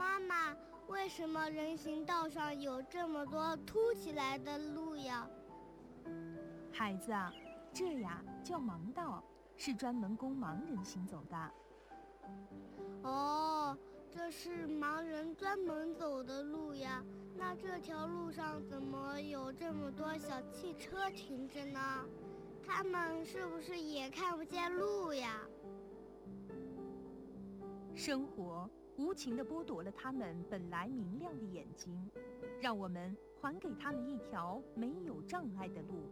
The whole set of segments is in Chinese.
妈妈，为什么人行道上有这么多凸起来的路呀？ 孩子啊，这呀叫盲道，是专门供盲人行走的。 哦，这是盲人专门走的路呀。那这条路上怎么有这么多小汽车停着呢？他们是不是也看不见路呀？ 生活无情地剥夺了他们本来明亮的眼睛，让我们还给他们一条没有障碍的路。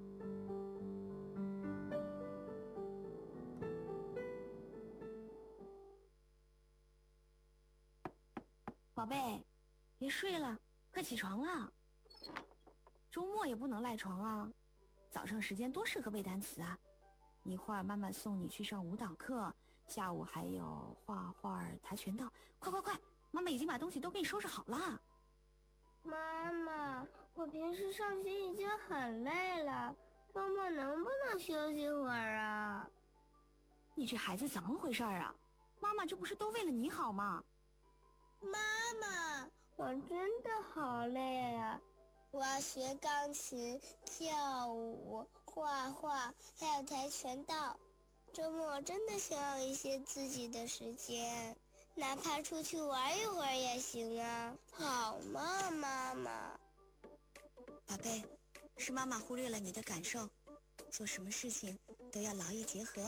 宝贝，别睡了，快起床了。周末也不能赖床啊，早上时间多适合背单词啊。一会儿妈妈送你去上舞蹈课，下午还有画画、跆拳道。快快快，妈妈已经把东西都给你收拾好了。 妈妈，我平时上学已经很累了，周末能不能休息会儿啊？ 你这孩子怎么回事啊？妈妈这不是都为了你好吗？ 妈妈，我真的好累啊！我要学钢琴、跳舞、画画，还有跆拳道。周末真的想要一些自己的时间，哪怕出去玩一会儿也行啊。好吗，妈妈？ 宝贝，是妈妈忽略了你的感受，做什么事情都要劳逸结合。